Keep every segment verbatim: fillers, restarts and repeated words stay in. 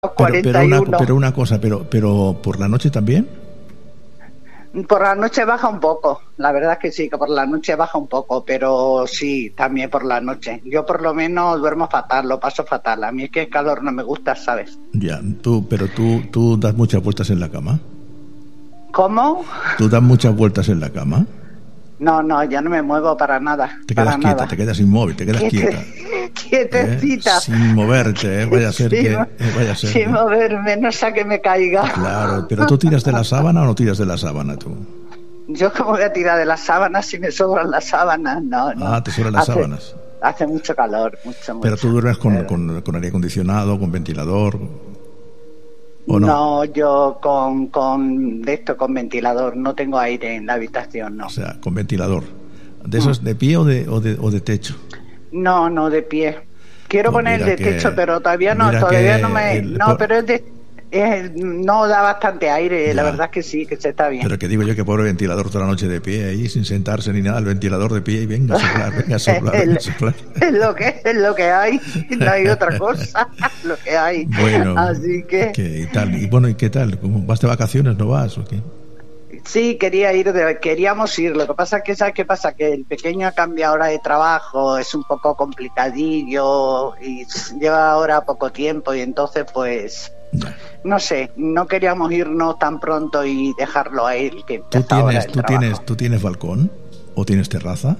Pero, pero, cuarenta y uno. una, pero una cosa, pero, pero ¿por la noche también? Por la noche baja un poco, la verdad es que sí, que por la noche baja un poco, pero sí, también por la noche. Yo por lo menos duermo fatal, lo paso fatal. A mí es que el calor no me gusta, ¿sabes? Ya, tú, pero tú, tú das muchas vueltas en la cama. ¿Cómo? ¿Tú das muchas vueltas en la cama? No, no, ya no me muevo para nada. Te quedas para quieta, nada. te quedas inmóvil, te quedas Quiete- quieta. Quietecita. ¿eh? Sin moverte, ¿eh? Vaya a ser Sin que... mo- eh, vaya a ser sin que- moverme, no sea que me caiga. Claro, pero ¿tú tiras de la sábana o no tiras de la sábana tú? Yo como voy a tirar de las sábanas si me sobran las sábanas, no, no. Ah, te sobran las Hace- sábanas. Hace mucho calor, mucho, mucho. Pero tú duermes con, Pero- con, con aire acondicionado, con ventilador, ¿o no? No, yo con, con de esto, con ventilador, no tengo aire en la habitación, no. O sea, con ventilador. ¿De esos de pie o de, o de, o de techo? No, no, de pie. Quiero Pues poner mira el de que- techo, pero todavía no, mira todavía que no me... el- no, por- pero es de... es- no da bastante aire, Ya. la verdad es que sí, que se está bien. Pero que digo yo que pobre ventilador toda la noche de pie ahí, sin sentarse ni nada, el ventilador de pie y venga a soplar, venga a soplar, venga a soplar. Es lo que es lo que hay, no hay otra cosa, lo que hay. Bueno, Así que ¿qué tal? Y bueno, ¿y qué tal? ¿Cómo vas de vacaciones? ¿No vas o qué? sí, quería ir, de- queríamos ir. Lo que pasa es que, ¿sabes qué pasa? Que el pequeño ha cambiado ahora de trabajo, es un poco complicadillo y lleva ahora poco tiempo y entonces pues, Ya. no sé, no queríamos irnos tan pronto y dejarlo a él que ¿Tú empieza ahora tienes, el tú trabajo. tienes, tú tienes balcón o tienes terraza?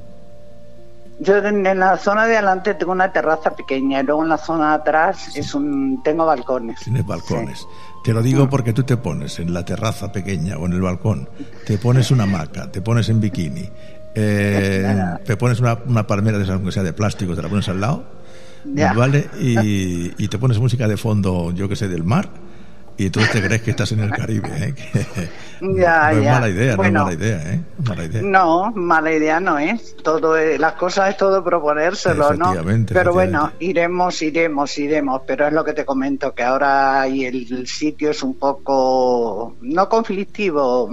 Yo en, en la zona de adelante tengo una terraza pequeña y luego en la zona de atrás es un tengo balcones. Tienes balcones. Sí. Te lo digo porque tú te pones en la terraza pequeña o en el balcón, te pones una hamaca, te pones en bikini, eh, te pones una, una palmera de esas, aunque sea de plástico, te la pones al lado, Ya. ¿vale? Y, y te pones música de fondo, yo que sé, del mar, y entonces te crees que estás en el Caribe, ¿eh? Que Ya, no es ya. mala idea, Bueno. no es mala idea, ¿eh? No es mala idea. No, mala idea no es. Todo es- las cosas es todo proponérselo, ¿no? Efectivamente, Pero bueno, efectivamente. iremos, iremos, iremos. Pero es lo que te comento, que ahora ahí el, el sitio es un poco no conflictivo,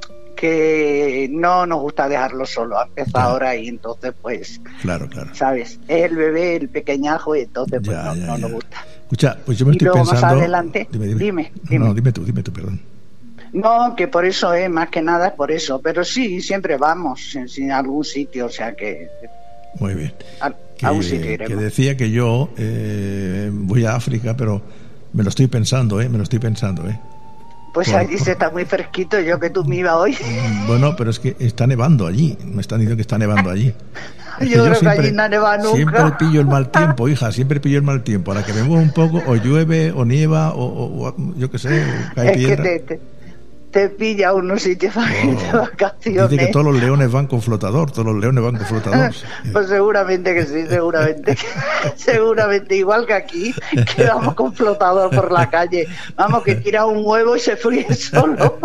que no nos gusta dejarlo solo. Empieza Ya. ahora y entonces pues, Claro, claro. ¿sabes? Es el bebé, el pequeñajo y entonces pues Ya, no, ya, no ya. nos gusta. Escucha, pues yo me Y estoy luego más pensando... adelante, Dime, dime. dime, No, dime. no, dime tú, dime tú, perdón. No, que por eso es, más que nada es por eso. Pero sí, siempre vamos en, en algún sitio, o sea que Muy bien. a, a un sitio Que, iremos. que decía que yo eh, voy a África, pero me lo estoy pensando, ¿eh? Me lo estoy pensando, ¿eh? Pues por- allí por- se está muy fresquito, yo que tú me iba hoy. Bueno, pero es que está nevando allí. Me están diciendo que está nevando allí. Es Yo creo que allí no ha nevado nunca. Siempre pillo el mal tiempo, hija, siempre pillo el mal tiempo. Ahora que me muevo un poco, o llueve, o nieva, o, o- o yo qué sé, o cae Es que piedra. te, te, te pilla unos sitios para ir de Oh, vacaciones. dice que todos los leones van con flotador, todos los leones van con flotador. Pues seguramente que sí, seguramente. seguramente, igual que aquí, que vamos con flotador por la calle. Vamos, que tira un huevo y se fríe solo.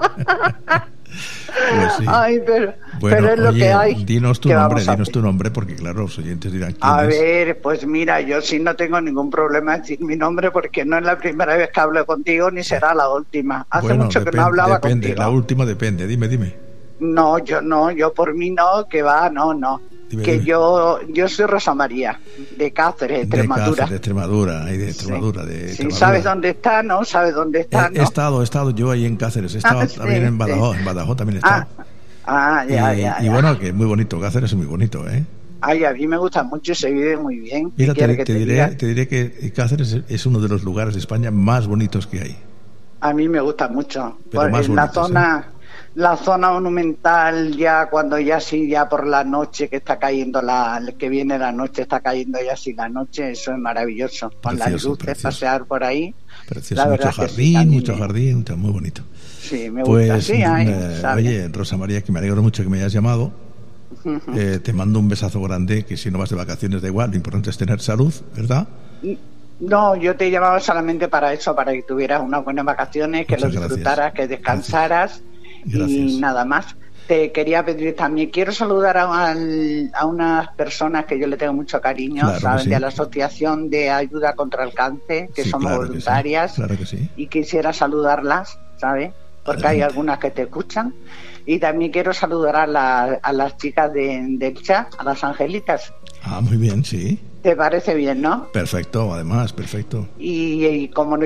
Pues sí. Ay, pero, Bueno, pero es lo oye, que hay. dinos tu ¿Qué nombre, vamos a dinos hacer? tu nombre, porque claro, los oyentes dirán quién A es. ver, pues mira, yo sí no tengo ningún problema en decir mi nombre porque no es la primera vez que hablo contigo ni será la última. Hace Bueno, mucho que depende, no hablaba depende, contigo. la última depende, dime, dime. No, yo no, yo por mí no, que va, no, no. Dime, que dime. yo yo soy Rosa María, de Cáceres, De Extremadura. Cáceres, de Extremadura, ahí de Sí. Extremadura, de Sí, Extremadura. ¿sabes dónde está, no? ¿Sabes dónde He, está, he no? estado, he estado yo ahí en Cáceres, he estado Ah, sí, también en sí. Badajoz, en Badajoz también he estado. Ah, ah, ya, y, ya, y ya. bueno, que es muy bonito, Cáceres es muy bonito, ¿eh? Ay, a mí me gusta mucho, se vive muy bien. ¿Qué Mira, te, quiere que te te diré, diga? te diré que Cáceres es- es uno de los lugares de España más bonitos que hay. A mí me gusta mucho. Pero Por- más en la bonitos, zona, la zona monumental, ya cuando ya sí, ya por la noche que está cayendo la, que viene la noche, está cayendo ya sí la noche, eso es maravilloso. Con las Precioso, luces, precioso. pasear por ahí. Precioso, La mucho verdad que sí, jardín, a mí mucho me- jardín, está muy bonito. Sí, me gusta. Pues, Sí, ay, eh, ¿sabes? oye, Rosa María, que me alegro mucho que me hayas llamado. Eh, te mando un besazo grande, que si no vas de vacaciones da igual, lo importante es tener salud, ¿verdad? No, yo te llamaba solamente para eso, para que tuvieras unas buenas vacaciones, que Muchas lo gracias. disfrutaras, que descansaras Gracias. y nada más. Te quería pedir también, quiero saludar a, al- a unas personas que yo le tengo mucho cariño, Claro que ¿saben? sí. De la Asociación de Ayuda contra el Cáncer, que Sí, somos claro que sí, voluntarias, claro que sí. y quisiera saludarlas, ¿sabes? Porque Adelante. hay algunas que te escuchan. Y también quiero saludar a, la- a las chicas de- del chat, a las angelitas. Ah, muy bien, sí. ¿Te parece bien, no? Perfecto, además, perfecto. Y, y como